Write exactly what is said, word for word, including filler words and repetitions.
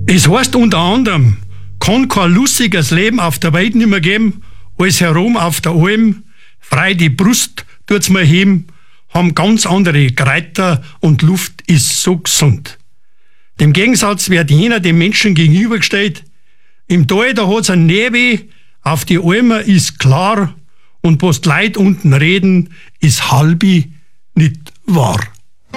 Es heißt unter anderem, kann kein lustiges Leben auf der Welt nimmer geben, als herum auf der Alm, frei die Brust tut's mir heben, haben ganz andere Kräuter und Luft ist so gesund. Dem Gegensatz wird jener dem Menschen gegenübergestellt. Im Tal, da hat's ein Nebel, auf die Alme ist klar und was die Leute unten reden, ist halbi nicht wahr.